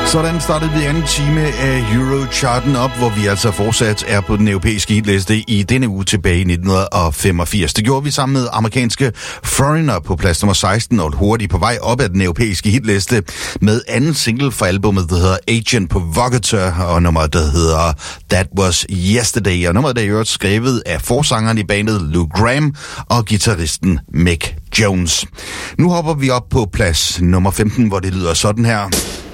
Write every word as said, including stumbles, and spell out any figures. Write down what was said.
Sådan startede vi anden time af Eurocharten op, hvor vi altså fortsat er på den europæiske hitliste i denne uge tilbage i nitten femogfirs. Det gjorde vi sammen med amerikanske Foreigner på plads nummer seksten og hurtigt på vej op ad den europæiske hitliste med anden single fra albumet, der hedder Agent Provocateur, og nummeret, der hedder That Was Yesterday. Og nummeret, der er jo skrevet af forsangeren i bandet Lou Gramm og guitaristen Mick Jones. Nu hopper vi op på plads nummer femten, hvor det lyder sådan her.